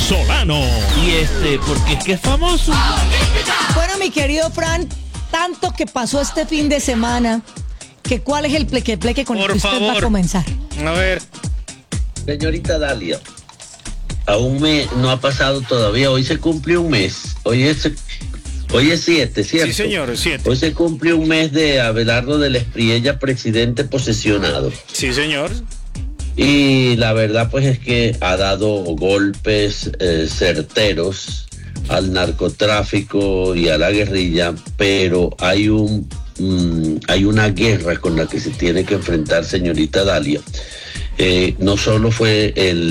venezolano. Y porque es que es famoso. Bueno, mi querido Fran, tanto que pasó este fin de semana, que ¿cuál es el pleque con el que usted va a comenzar? A ver. Señorita Dalia, aún no ha pasado todavía. Hoy se cumple un mes. Hoy es 7, ¿cierto? Sí, señor, 7. Hoy se cumple un mes de Abelardo del Espriella, presidente posesionado. Sí, señor. Y la verdad, pues, es que ha dado golpes certeros al narcotráfico y a la guerrilla, pero hay una guerra con la que se tiene que enfrentar, señorita Dalia. No solo fue